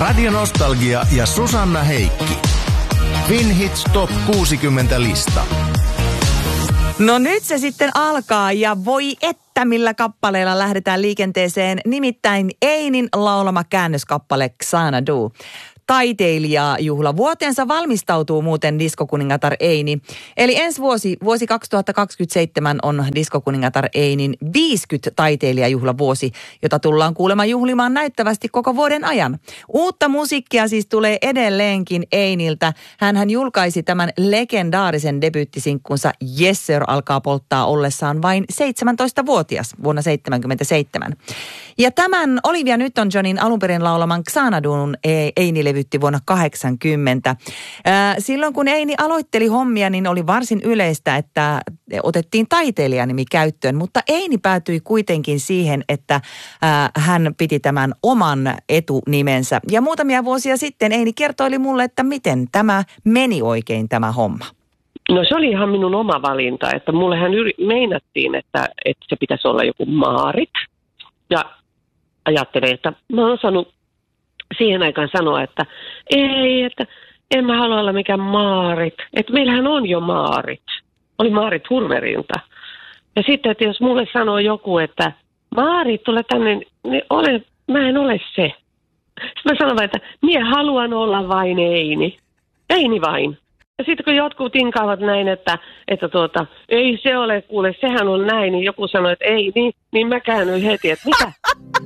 Radio Nostalgia ja Susanna Heikki. Vinhits Top 60 lista. No nyt se sitten alkaa ja voi että millä kappaleella lähdetään liikenteeseen. Nimittäin Einin laulama käännöskappale Xanadu. Taiteilijajuhlavuoteensa valmistautuu muuten diskokuningatar Eini. Eli ensi vuosi 2027 on diskokuningatar Einin 50 taiteilijajuhlavuosi, jota tullaan kuulemaan juhlimaan näyttävästi koko vuoden ajan. Uutta musiikkia siis tulee edelleenkin Einiltä. Hänhän julkaisi tämän legendaarisen debyyttisinkkunsa Yes Sir alkaa polttaa ollessaan vain 17-vuotias vuonna 1977. Ja tämän Olivia Newton-Johnin alunperin laulaman Xanadun Eini levytti vuonna 1980. Silloin kun Eini aloitteli hommia, niin oli varsin yleistä, että otettiin taiteilijanimi käyttöön, mutta Eini päätyi kuitenkin siihen, että hän piti tämän oman etunimensä. Ja muutamia vuosia sitten Eini kertoili mulle, että miten tämä meni oikein tämä homma. No se oli ihan minun oma valinta, että mullehan meinattiin, että se pitäisi olla joku Maarit. Ja ajattelin, että mä oon saanut siihen aikaan sanoa, että ei, että en mä halua olla mikään Maarit. Että meillähän on jo Maarit. Oli Maarit Hurmerilta. Ja sitten, että jos mulle sanoo joku, että Maarit, tule tänne, niin mä en ole se. Sitten mä sanon, että minä haluan olla vain Eini. Eini vain. Ja sitten kun jotkut tinkaavat näin, että ei se ole, kuule, sehän on näin, niin joku sanoi, että ei, niin mä käännyin heti, että mitä?